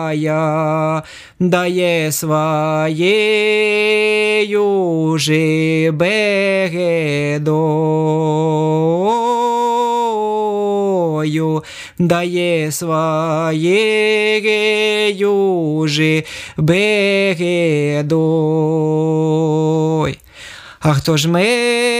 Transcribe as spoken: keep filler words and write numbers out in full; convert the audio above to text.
я дає своєю же бегедою, дає своєю же бегедою. А хто ж ми